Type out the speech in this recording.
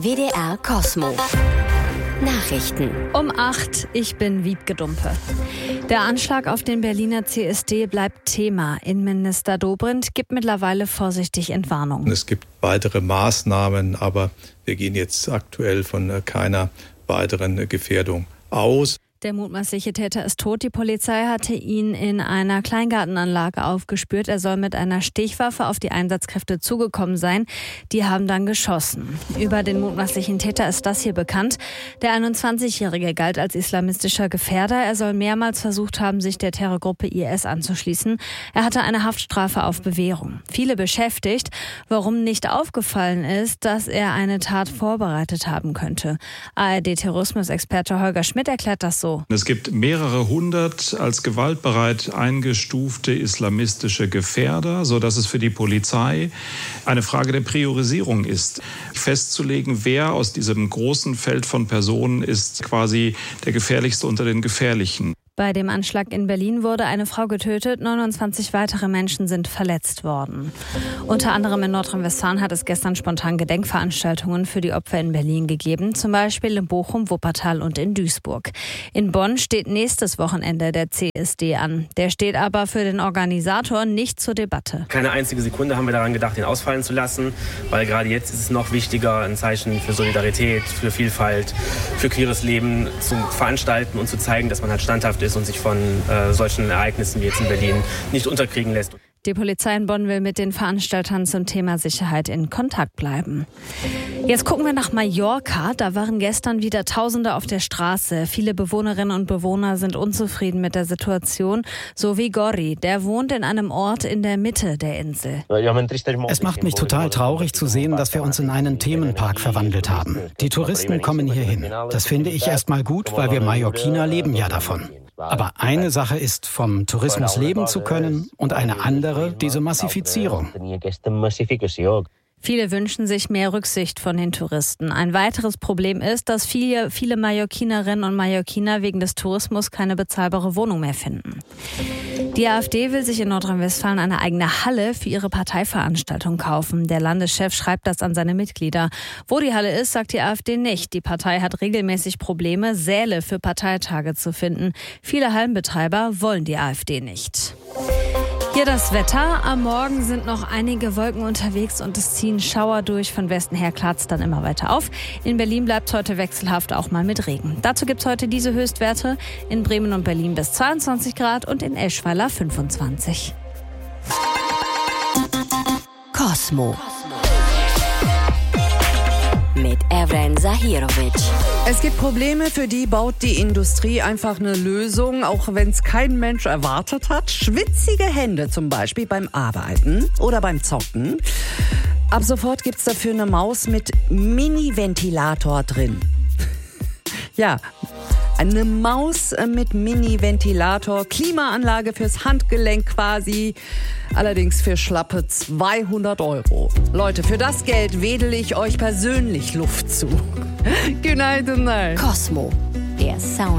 WDR Cosmo. Nachrichten. Um 8, ich bin Wiebke Dumpe. Der Anschlag auf den Berliner CSD bleibt Thema. Innenminister Dobrindt gibt mittlerweile vorsichtig Entwarnung. Es gibt weitere Maßnahmen, aber wir gehen jetzt aktuell von keiner weiteren Gefährdung aus. Der mutmaßliche Täter ist tot. Die Polizei hatte ihn in einer Kleingartenanlage aufgespürt. Er soll mit einer Stichwaffe auf die Einsatzkräfte zugekommen sein. Die haben dann geschossen. Über den mutmaßlichen Täter ist das hier bekannt. Der 21-Jährige galt als islamistischer Gefährder. Er soll mehrmals versucht haben, sich der Terrorgruppe IS anzuschließen. Er hatte eine Haftstrafe auf Bewährung. Viele beschäftigt, warum nicht aufgefallen ist, dass er eine Tat vorbereitet haben könnte. ARD-Terrorismusexperte Holger Schmidt erklärt das so. Es gibt mehrere hundert als gewaltbereit eingestufte islamistische Gefährder, sodass es für die Polizei eine Frage der Priorisierung ist, festzulegen, wer aus diesem großen Feld von Personen ist quasi der gefährlichste unter den Gefährlichen. Bei dem Anschlag in Berlin wurde eine Frau getötet, 29 weitere Menschen sind verletzt worden. Unter anderem in Nordrhein-Westfalen hat es gestern spontan Gedenkveranstaltungen für die Opfer in Berlin gegeben, zum Beispiel in Bochum, Wuppertal und in Duisburg. In Bonn steht nächstes Wochenende der CSD an. Der steht aber für den Organisator nicht zur Debatte. Keine einzige Sekunde haben wir daran gedacht, ihn ausfallen zu lassen, weil gerade jetzt ist es noch wichtiger, ein Zeichen für Solidarität, für Vielfalt, für queeres Leben zu veranstalten und zu zeigen, dass man halt standhaft ist und sich von solchen Ereignissen wie jetzt in Berlin nicht unterkriegen lässt. Die Polizei in Bonn will mit den Veranstaltern zum Thema Sicherheit in Kontakt bleiben. Jetzt gucken wir nach Mallorca. Da waren gestern wieder Tausende auf der Straße. Viele Bewohnerinnen und Bewohner sind unzufrieden mit der Situation, so wie Gorri. Der wohnt in einem Ort in der Mitte der Insel. Es macht mich total traurig zu sehen, dass wir uns in einen Themenpark verwandelt haben. Die Touristen kommen hier hin. Das finde ich erstmal gut, weil wir Mallorquiner leben ja davon. Aber eine Sache ist, vom Tourismus leben zu können und eine andere, diese Massifizierung. Viele wünschen sich mehr Rücksicht von den Touristen. Ein weiteres Problem ist, dass viele Mallorquinerinnen und Mallorquiner wegen des Tourismus keine bezahlbare Wohnung mehr finden. Die AfD will sich in Nordrhein-Westfalen eine eigene Halle für ihre Parteiveranstaltung kaufen. Der Landeschef schreibt das an seine Mitglieder. Wo die Halle ist, sagt die AfD nicht. Die Partei hat regelmäßig Probleme, Säle für Parteitage zu finden. Viele Hallenbetreiber wollen die AfD nicht. Hier das Wetter. Am Morgen sind noch einige Wolken unterwegs und es ziehen Schauer durch. Von Westen her klart es dann immer weiter auf. In Berlin bleibt es heute wechselhaft, auch mal mit Regen. Dazu gibt es heute diese Höchstwerte. In Bremen und Berlin bis 22 Grad und in Eschweiler 25. Cosmo. Mit Evren Zahirovic. Es gibt Probleme, für die baut die Industrie einfach eine Lösung, auch wenn es kein Mensch erwartet hat. Schwitzige Hände zum Beispiel beim Arbeiten oder beim Zocken. Ab sofort gibt's dafür eine Maus mit Mini-Ventilator drin. Ja, eine Maus mit Mini-Ventilator, Klimaanlage fürs Handgelenk quasi, allerdings für schlappe 200 €. Leute, für das Geld wedel ich euch persönlich Luft zu. Good night tonight. Cosmo, der Sound.